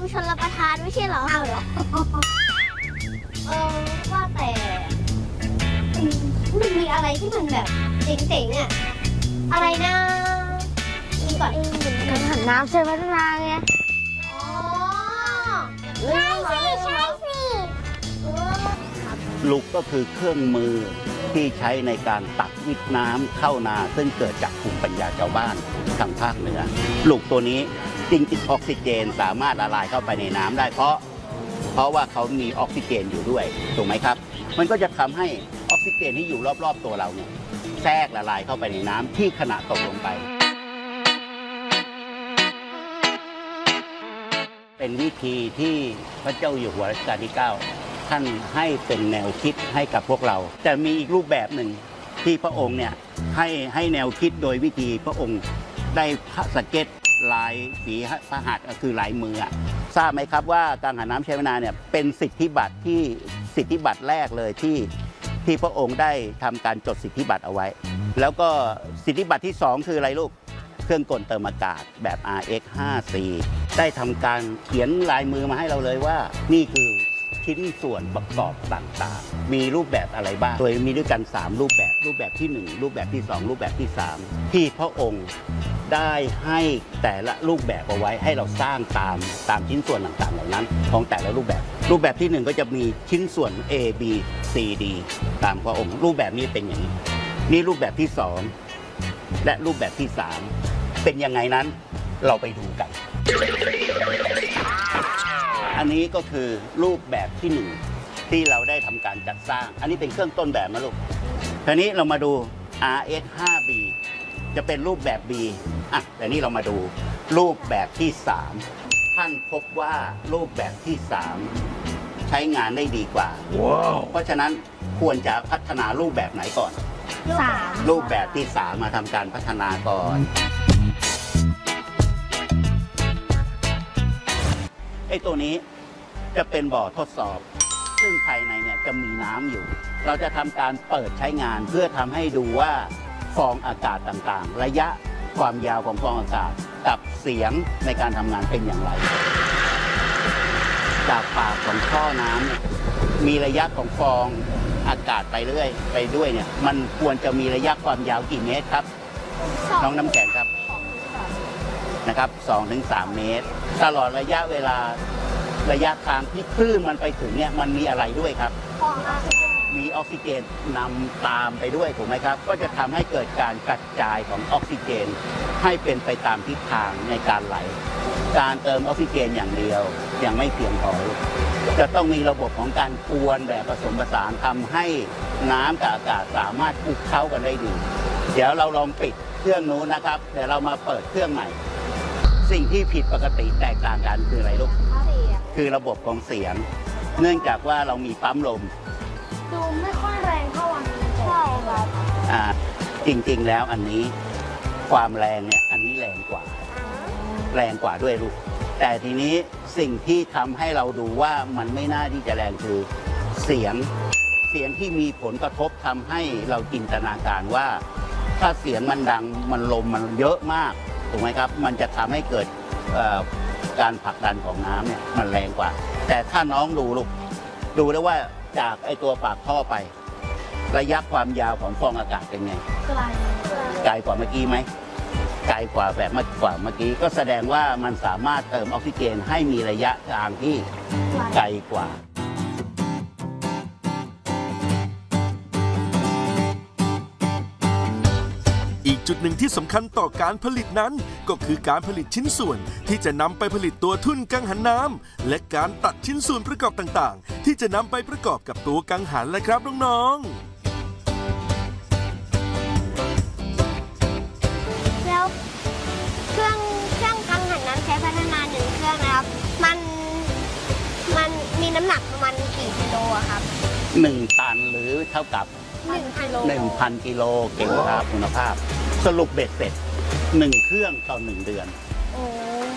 ชลประทานไม่ใช่เหรอเอาเหรอว่าแต่มันมีอะไรที่มันแบบเจ๋งๆอ่ะอะไรนะมีก่อนกังหันน้ำเชิญพัฒนาไงใช่สิใช่สิลูกก็คือเครื่องมือที่ใช้ในการตักวิทน้ำเข้านาซึ่งเกิดจากภูมิปัญญาชาวบ้านทางภาคเหนือลูกตัวนี้จริงๆออกซิเจนสามารถละลายเข้าไปในน้ำได้เพราะว่าเขามีออกซิเจนอยู่ด้วยถูกไหมครับมันก็จะทำให้ออกซิเจนที่อยู่รอบๆตัวเราเนี่ยแทรกละลายเข้าไปในน้ำที่ขณะตกลงไปเป็นวิธีที่พระเจ้าอยู่หัวรัชกาลที่ 9ท่านให้เป็นแนวคิดให้กับพวกเราแต่มีอีกรูปแบบหนึ่งที่พระองค์เนี่ยให้แนวคิดโดยวิธีพระองค์ได้สเก็ตลายฝีพระหัตถ์ก็คือลายมือทราบไหมครับว่ากังหันน้ำชัยนาราเนี่ยเป็นสิทธิบัตรแรกเลยที่พระองค์ได้ทำการจดสิทธิบัตรเอาไว้แล้วก็สิทธิบัตรที่ 2คืออะไรลูกเครื่องกลเติมอากาศแบบ RX-5C ได้ทำการเขียนลายมือมาให้เราเลยว่านี่คือชิ้นส่วนประกอบต่างๆมีรูปแบบอะไรบ้างโดยมีด้วยกัน3รูปแบบที่1รูปแบบที่2รูปแบบที่3ที่พระองค์ได้ให้แต่ละรูปแบบเอาไว้ให้เราสร้างตามชิ้นส่วนต่างๆเหล่านั้นของแต่ละรูปแบบที่1ก็จะมีชิ้นส่วน A B C D ตามพระองค์รูปแบบนี้เป็นอย่างนี้นี่รูปแบบที่2และรูปแบบที่3เป็นยังไงนั้นเราไปดูกันอันนี้ก็คือรูปแบบที่1ที่เราได้ทำการจัดสร้างอันนี้เป็นเครื่องต้นแบบนะลูกทีนี้เรามาดู RS5B จะเป็นรูปแบบ B แต่นี่เรามาดูรูปแบบที่3ท่านพบว่ารูปแบบที่3ใช้งานได้ดีกว่า wow. เพราะฉะนั้นควรจะพัฒนารูปแบบไหนก่อนรูปแบบที่3มาทำการพัฒนาก่อนไอ้ตัวนี้จะเป็นบ่อทดสอบซึ่งภายในเนี่ยจะมีน้ำอยู่เราจะทำการเปิดใช้งานเพื่อทำให้ดูว่าฟองอากาศต่างๆระยะความยาวของฟองอากาศกับเสียงในการทำงานเป็นอย่างไรจากปากของท่อน้ำเนี่ยมีระยะของฟองอากาศไปด้วยเนี่ยมันควรจะมีระยะความยาวกี่เมตรครับน้องน้ำแข็งครับนะครับ 2-3 เมตรตลอดระยะเวลาระยะทางที่คลื่นมันไปถึงเนี่ยมันมีอะไรด้วยครับมีออกซิเจนนำตามไปด้วยถูกไหมครับก็จะทำให้เกิดการกระจายของออกซิเจนให้เป็นไปตามทิศทางในการไหลการเติมออกซิเจนอย่างเดียวยังไม่เพียงพอจะต้องมีระบบของการกวนแบบผสมผสานทำให้น้ำกับอากาศสามารถคลุกเข้ากันได้ดีเดี๋ยวเราลองปิดเครื่องนู้นนะครับเดี๋ยวเรามาเปิดเครื่องใหม่สิ่งที่ผิดปกติแตกต่างกันคืออะไรลูกคือระบบของเสียงเนื่องจากว่าเรามีปั๊มลมดูไม่ค่อยแรงเท่าอันนี้ใช่ครับจริงๆแล้วอันนี้ความแรงเนี่ยอันนี้แรงกว่าด้วยลูกแต่ทีนี้สิ่งที่ทำให้เราดูว่ามันไม่น่าที่จะแรงคือเสียงที่มีผลกระทบทำให้เราจินตนาการว่าถ้าเสียงมันดังมันลมมันเยอะมากถูกไหมครับมันจะทำให้เกิดการผลักดันของน้ำเนี่ยมันแรงกว่าแต่ถ้าน้องดูได้ว่าจากไอตัวปากท่อไประยะความยาวของฟองอากาศเป็นไงไกลกว่าเมื่อกี้ไหมไกลกว่าแบบเมื่อกี้ก็แสดงว่ามันสามารถเติมออกซิเจนให้มีระยะทางที่ไกลกว่าอีกจุดหนึ่งที่สำคัญต่อการผลิตนั้นก็คือการผลิตชิ้นส่วนที่จะนำไปผลิตตัวทุ่นกังหันน้ำและการตัดชิ้นส่วนประกอบต่างๆที่จะนำไปประกอบกับตัวกังหันและครับน้องๆแล้วเครื่องกังหันน้ำใช้พัฒนา1เครื่องนะครับมันมีน้ำหนักประมาณกี่กิโลครับ 1 ตันหรือเท่ากับ1,000 กิโลเก่งครับคุณภาพสรุปเบ็ดเสร็จ1 เครื่องต่อ1 เดือน